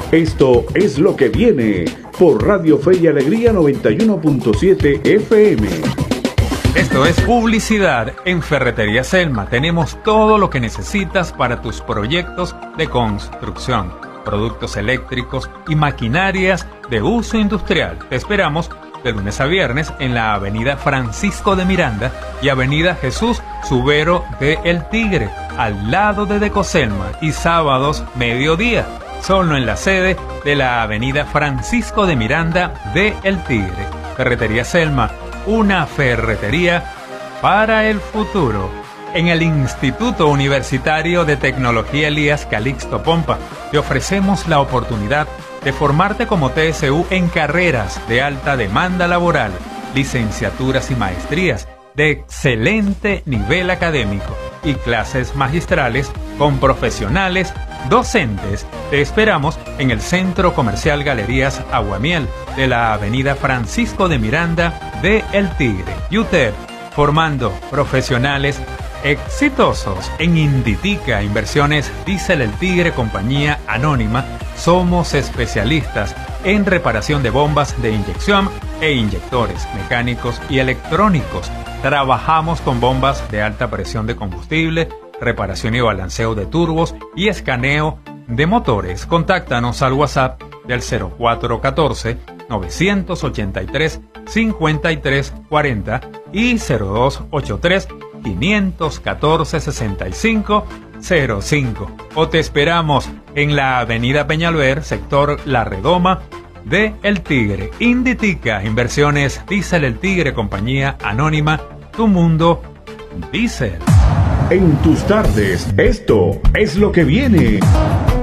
Esto es lo que viene por Radio Fe y Alegría 91.7 FM. Esto es publicidad. En Ferretería Selma tenemos todo lo que necesitas para tus proyectos de construcción, productos eléctricos y maquinarias de uso industrial. Te esperamos de lunes a viernes en la avenida Francisco de Miranda y avenida Jesús Subero de El Tigre, al lado de Decoselma, y sábados mediodía, solo en la sede de la avenida Francisco de Miranda de El Tigre. Ferretería Selma, una ferretería para el futuro. En el Instituto Universitario de Tecnología Elías Calixto Pompa te ofrecemos la oportunidad de formarte como TSU en carreras de alta demanda laboral, licenciaturas y maestrías de excelente nivel académico y clases magistrales con profesionales docentes. Te esperamos en el Centro Comercial Galerías Aguamiel de la avenida Francisco de Miranda de El Tigre. UTEP, formando profesionales exitosos. En Inditica Inversiones Diesel El Tigre, compañía anónima, somos especialistas en reparación de bombas de inyección e inyectores mecánicos y electrónicos. Trabajamos con bombas de alta presión de combustible, reparación y balanceo de turbos y escaneo de motores. Contáctanos al WhatsApp del 0414-983-5340 y 0283-514-6505, o te esperamos en la avenida Peñalver, sector La Redoma de El Tigre. Inditica Inversiones Diesel El Tigre, compañía anónima, tu mundo diésel. En tus tardes, esto es lo que viene.